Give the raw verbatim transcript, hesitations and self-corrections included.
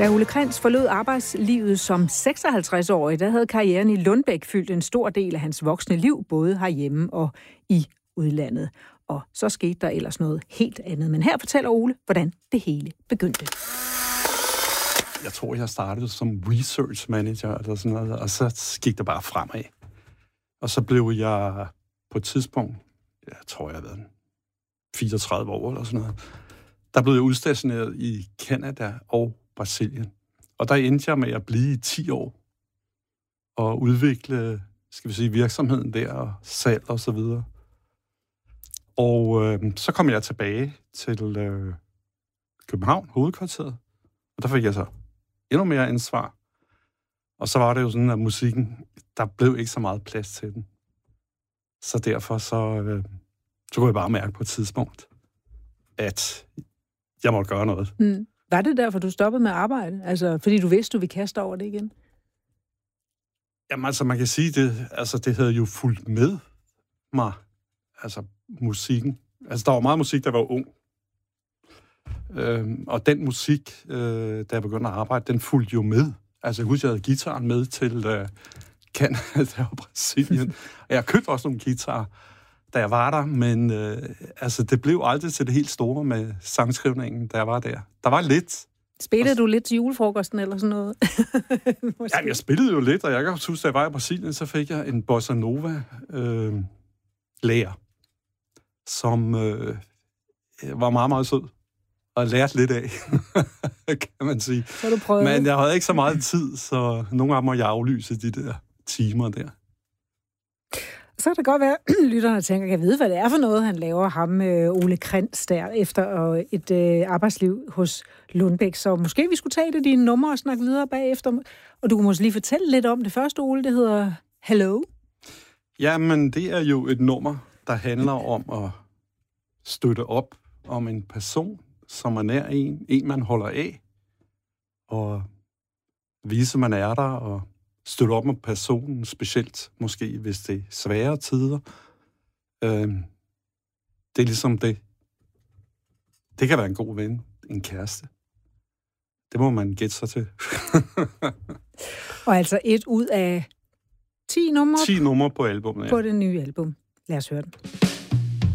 Da Ole Krentz forlod arbejdslivet som seksoghalvtreds-årig, der havde karrieren i Lundbæk fyldt en stor del af hans voksne liv, både herhjemme og i udlandet. Og så skete der ellers noget helt andet. Men her fortæller Ole, hvordan det hele begyndte. Jeg tror, jeg startede som research manager, eller sådan noget, og så gik det bare fremad. Og så blev jeg på et tidspunkt, jeg tror, jeg har været fireogtredive år eller sådan noget, der blev jeg udstationeret i Canada og Brasilien. Og der endte jeg med at blive i ti år og udvikle, skal vi sige, virksomheden der og salg og så videre. Og øh, så kom jeg tilbage til øh, København, hovedkvarteret, og der fik jeg så endnu mere ansvar. Og så var det jo sådan, at musikken, der blev ikke så meget plads til den. Så derfor så, øh, så kunne jeg bare mærke på et tidspunkt, at jeg måtte gøre noget. Hmm. Var det derfor, du stoppede med at arbejde? Altså, fordi du vidste, du ville kaste over det igen? Jamen altså, man kan sige, det, altså, det havde jo fulgt med mig. Altså, musikken. Altså, der var meget musik, der var ung. Øhm, og den musik, øh, da jeg begyndte at arbejde, den fulgte jo med. Altså, jeg husker, jeg havde gitaren med til øh, Canada og Brasilien. Og jeg købte også nogle guitarer, da jeg var der, men øh, altså, det blev aldrig til det helt store med sangskrivningen, da jeg var der. Der var lidt. Spillede du lidt til julefrokosten eller sådan noget? Jamen, jeg spillede jo lidt, og jeg kan huske, da jeg var i Brasilien, så fik jeg en bossa nova øh, lærer, som øh, var meget, meget sød, og lærte lidt af, kan man sige. Så du prøvede. Men jeg havde ikke så meget tid, så nogle gange må jeg aflyse de der timer der. Så kan det godt være, at lytterne tænker, kan jeg vide, hvad det er for noget, han laver ham, Ole Krentz, der efter et øh, arbejdsliv hos Lundbæk. Så måske vi skulle tage det dine numre og snakke videre bagefter. Og du kunne måske lige fortælle lidt om det første, Ole, det hedder Hello. Jamen, det er jo et nummer, der handler om at støtte op om en person, som er nær en, en man holder af, og vise, man er der, og støtte op med personen, specielt måske, hvis det er svære tider. Øhm, det er ligesom det. Det kan være en god ven, en kæreste. Det må man gætte sig til. Og altså et ud af ti numre? ti numre på albumet, ja. På det nye album. Lad os høre den.